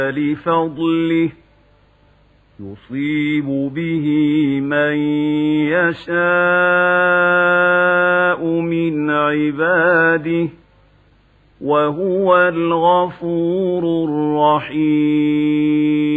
لفضله يصيب به من يشاء من عباده وهو الغفور الرحيم.